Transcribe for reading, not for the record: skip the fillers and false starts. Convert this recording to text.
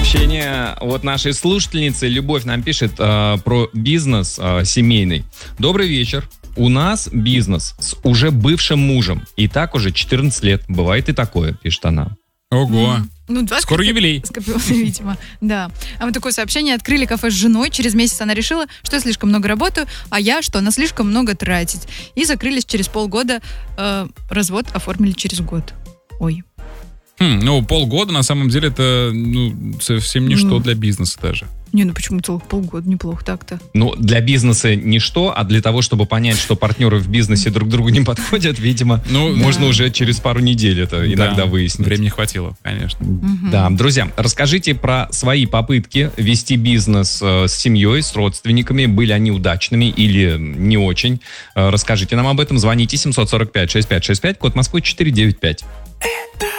сообщение от нашей слушательницы. Любовь нам пишет про бизнес семейный. Добрый вечер. У нас бизнес с уже бывшим мужем. И так уже 14 лет. Бывает и такое, пишет она. Ого. Ну, Скоро юбилей. Скопился, видимо. Да. А мы такое сообщение: открыли кафе с женой. Через месяц она решила, что я слишком много работаю, а я, что она слишком много тратит. И закрылись через полгода. Развод оформили через год. Ой. Ну, полгода, на самом деле, это совсем ничто для бизнеса даже. Не, ну почему целых полгода? Неплохо так-то. Ну, для бизнеса ничто, а для того, чтобы понять, что партнеры в бизнесе друг другу не подходят, видимо, можно уже через пару недель это иногда выяснить. Времени хватило, конечно. Да, друзья, расскажите про свои попытки вести бизнес с семьей, с родственниками. Были они удачными или не очень? Расскажите нам об этом. Звоните 745-6565, код Москвы 495.